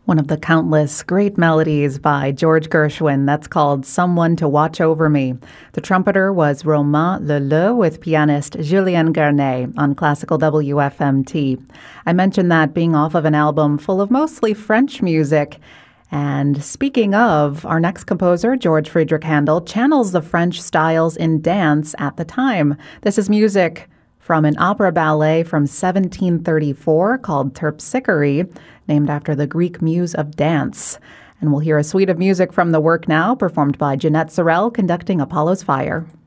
One of the countless great melodies by George Gershwin that's called Someone to Watch Over Me. The trumpeter was Romain Leleu with pianist Julien Garnet on Classical WFMT. I mentioned that being off of an album full of mostly French music. And speaking of, our next composer, George Friedrich Handel, channels the French styles in dance at the time. This is music from an opera ballet from 1734 called Terpsichore, named after the Greek muse of dance. And we'll hear a suite of music from the work now, performed by Jeanette Sorel conducting Apollo's Fire.